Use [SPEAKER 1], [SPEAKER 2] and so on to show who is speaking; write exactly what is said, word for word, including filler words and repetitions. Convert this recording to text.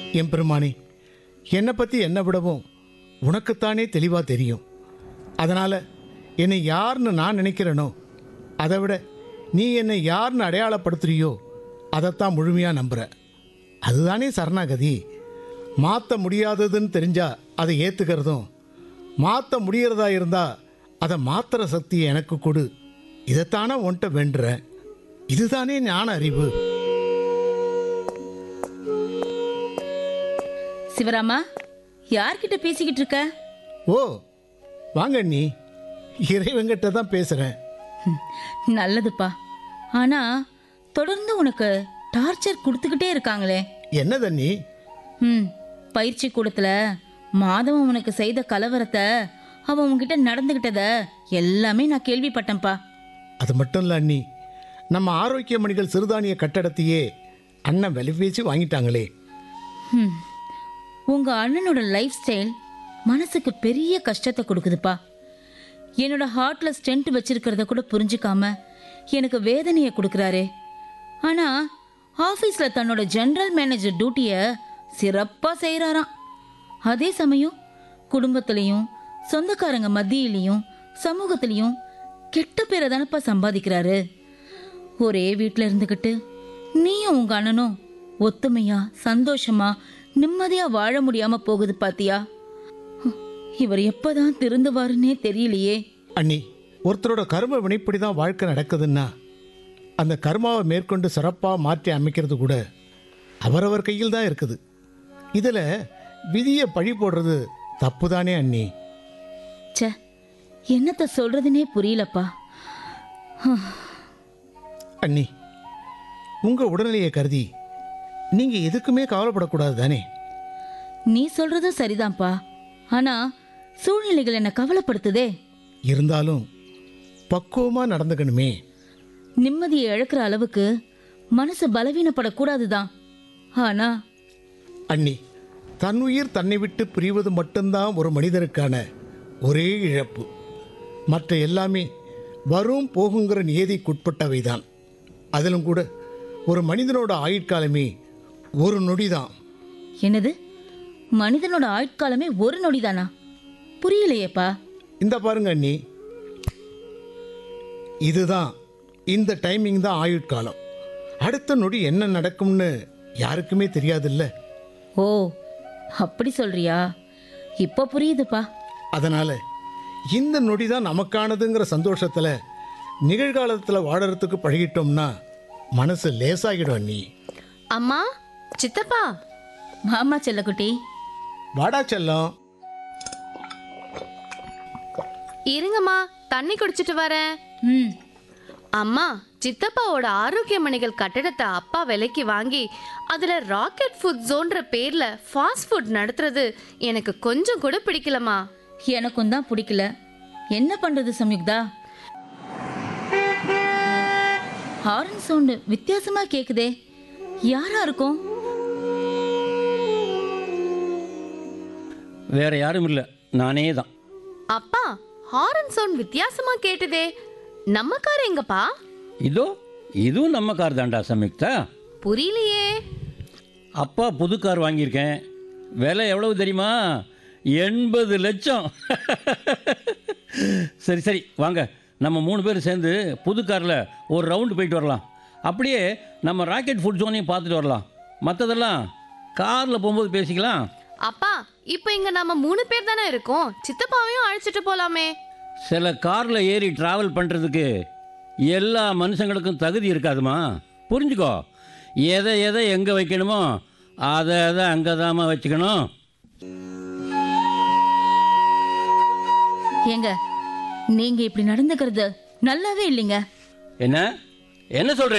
[SPEAKER 1] என் பெருமானே, என்னை பற்றி என்னை விடவும் உனக்குத்தானே தெளிவாக தெரியும். அதனால் என்னை யாருன்னு நான் நினைக்கிறேனோ அதை விட நீ என்னை யாருன்னு அடையாளப்படுத்துறியோ அதைத்தான் முழுமையாக நம்புகிற. அதுதானே சரணாகதி. மாற்ற முடியாததுன்னு தெரிஞ்சால் அதை ஏற்றுக்கிறதும், மாற்ற முடியறதா இருந்தால் அதை மாற்றுற சக்தியை எனக்கு கொடு, இதைத்தானே உன்கிட்ட வேண்டுறேன். இதுதானே ஞான அறிவு.
[SPEAKER 2] சிவராமா, யார்கிட்ட பேசிக்கிட்டு இருக்க?
[SPEAKER 1] ஓ வாங்க நீ, இறைவங்கிட்ட தான் பேசுகிறேன்.
[SPEAKER 2] நல்லதுப்பா. ஆனா தொடர்ந்து உனக்கு டார்ச்சர் கொடுத்துக்கிட்டே இருக்காங்களே.
[SPEAKER 1] என்ன தண்ணி?
[SPEAKER 2] ம் பயிற்சி கூடத்துல மாதவன் உனக்கு செய்த கலவரத்தை, அவன் உன்கிட்ட நடந்துகிட்டத எல்லாமே நான் கேள்விப்பட்டேன்ப்பா.
[SPEAKER 1] அது மட்டும் இல்லை அண்ணி, நம்ம ஆரோக்கிய மணிகள் சிறுதானிய கட்டடத்தையே அண்ணன் விலை பேசி வாங்கிட்டாங்களே.
[SPEAKER 2] ம் உங்க அண்ணனோட லைஃப் ஸ்டைல் மனசுக்கு பெரிய கஷ்டத்தை கொடுக்குதுப்பா. என்னோட ஹார்ட்ல ஸ்டென்ட் வச்சிருக்கிறத கூட புரிஞ்சுக்காம எனக்கு வேதனையை கொடுக்குறாரே. ஆனா ஆஃபீஸ்ல தன்னோட ஜெனரல் மேனேஜர் டியூட்டியை சிறப்பா செய்யறாராம். அதே சமயம் குடும்பத்திலையும் சொந்தக்காரங்க மத்தியிலையும் சமூகத்திலையும் கெட்ட பேரை தானப்பா சம்பாதிக்கிறாரு. ஒரே வீட்டில் இருந்துக்கிட்டு நீயும் உங்க அண்ணனும் ஒத்துமையா சந்தோஷமா நிம்மதியா வாழ முடியாம போகுது பாத்தியா? இவர் எப்பதான் திருந்துவாருன்னே தெரியலையே.
[SPEAKER 1] அண்ணி, ஒருத்தரோட கர்ம வினைப்படி தான் வாழ்க்கை நடக்குதுன்னா அந்த கர்மாவை மேற்கொண்டு சிறப்பாக மாற்றி அமைக்கிறது கூட அவரவர் கையில் தான் இருக்குது. இதில் விதியை பழி போடுறது தப்பு தானே அண்ணி?
[SPEAKER 2] சே, என்னத்த சொல்றதுன்னே புரியலப்பா.
[SPEAKER 1] அண்ணி, உங்கள் உடல்நிலையை கருதி நீங்கள் எதுக்குமே கவலைப்படக்கூடாது தானே?
[SPEAKER 2] நீ சொல்றதும் சரிதான்ப்பா. ஆனா சூழ்நிலைகள் என்ன கவலைப்படுத்துதே.
[SPEAKER 1] இருந்தாலும் பக்குவமாக நடந்துக்கணுமே.
[SPEAKER 2] நிம்மதியை இழக்கிற அளவுக்கு மனசு பலவீனப்படக்கூடாதுதான். ஆனா
[SPEAKER 1] அண்ணி, தன் உயிர் தன்னை விட்டு பிரிவது மட்டும்தான் ஒரு மனிதனுக்கான ஒரே இழப்பு. மற்ற எல்லாமே வரும் போகுங்கிற நியதிக்குட்பட்டவை தான். அதிலும் கூட ஒரு மனிதனோட ஆயுட்காலமே ஒரு நொடிதான்.
[SPEAKER 2] என்னது, மனிதனோட ஆயுட்காலமே ஒரு நொடிதானா? புரியலையேப்பா.
[SPEAKER 1] இந்த பாருங்க அண்ணி, இதுதான், இந்த டைமிங் தான் ஆயுட்காலம். அடுத்த நொடி என்ன நடக்கும்னு யாருக்குமே தெரியாதுல்ல.
[SPEAKER 2] ஓ, அப்படி சொல்றியா? இப்போ புரியுதுப்பா.
[SPEAKER 1] அதனால இந்த நொடி தான் நமக்கானதுங்கிற சந்தோஷத்தில் நிகழ்காலத்தில் வாழறதுக்கு பழகிட்டோம்னா மனசு லேசாகிடும் அண்ணி.
[SPEAKER 3] அம்மா, சித்தப்பா.
[SPEAKER 2] மாமா செல்லக்குட்டி.
[SPEAKER 1] வாடா செல்லம்.
[SPEAKER 3] இருங்கம்மா, தண்ணி குடிச்சிட்டு வரேன்.
[SPEAKER 2] ம்
[SPEAKER 3] அம்மா, சித்தப்பாவோட ஆரோக்கிய மணிகள் கட்டடத்தை அப்பா விலைக்கு வாங்கி அதுல ராக்கெட் ஃபுட் ஜோன்ற பேர்ல ஃபாஸ்ட் ஃபுட் நடத்துறது எனக்கு கொஞ்சம் கூட பிடிக்கலமா.
[SPEAKER 2] எனக்கும் தான் பிடிக்கல. என்ன பண்றது சம்யுக்தா? ஹாரன் சவுண்ட் வித்தியாசமா கேக்குதே. யாரா இருக்கும்?
[SPEAKER 4] வேற யாரும் இல்லை, நானே தான்.
[SPEAKER 3] அப்பா, ஹாரன் சவுண்ட் வித்தியாசமா கேட்டுதே. நம்ம கார் எங்கப்பா?
[SPEAKER 4] இதோ இதுவும் நம்ம கார் தான்டா சம்யுக்தா.
[SPEAKER 3] புரியலையே.
[SPEAKER 4] அப்பா புது கார் வாங்கியிருக்கேன். விலை எவ்வளவு தெரியுமா? எண்பது லட்சம். சரி சரி வாங்க, நம்ம மூணு பேர் சேர்ந்து புது காரில் ஒரு ரவுண்டு போயிட்டு வரலாம். அப்படியே நம்ம ராக்கெட் ஃபுட் ஜோனையும் பார்த்துட்டு வரலாம். மற்றதெல்லாம் காரில் போகும்போது பேசிக்கலாம்.
[SPEAKER 3] அப்பா, இப்போ இங்க நம்ம மூணு பேர் தானே இருக்கோம், சித்தப்பாவையும் அழைச்சிட்டு போலாமே.
[SPEAKER 4] சில காரில் ஏறி ட்ராவல் பண்ணுறதுக்கு எல்லா மனுஷங்களுக்கும் தகுதி இருக்காதுமா. புரிஞ்சுக்கோ, எதை எதை எங்கே வைக்கணுமோ அதை அதை அங்கே தாம்மா வச்சுக்கணும்.
[SPEAKER 2] ஏங்க, நீங்க இப்படி நடந்துக்கிறது நல்லாவே இல்லைங்க.
[SPEAKER 4] என்ன என்ன சொல்ற?